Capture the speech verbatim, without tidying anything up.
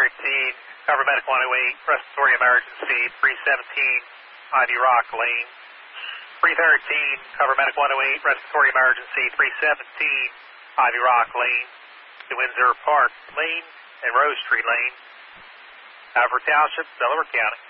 thirteen, cover medic one oh eight, respiratory emergency, three seventeen, Ivy Rock Lane. three thirteen, cover medic one oh eight, respiratory emergency, three seventeen, Ivy Rock Lane, to Windsor Park Lane and Rose Tree Lane, Alfred Township, Delaware County.